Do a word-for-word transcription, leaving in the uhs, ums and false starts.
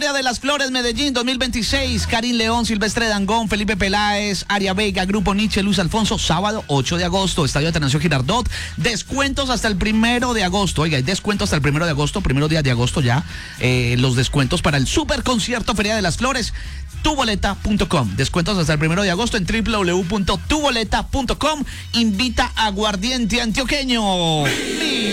Feria de las Flores Medellín dos mil veintiséis. Karim León, Silvestre Dangond, Felipe Peláez, Aria Veiga, Grupo Nietzsche, Luis Alfonso. Sábado ocho de agosto, Estadio Atanasio Girardot. Descuentos hasta el primero de agosto. Oiga, hay descuentos hasta el primero de agosto, primero día de agosto ya. Eh, los descuentos para el super concierto Feria de las Flores. tu boleta punto com. Descuentos hasta el primero de agosto en doble u doble u doble u punto tu boleta punto com. Invita a Aguardiente Antioqueño.